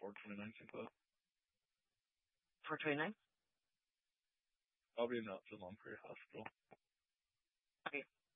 for 2019 club. For 29th? I'll be in the Long Prairie Hospital. Okay.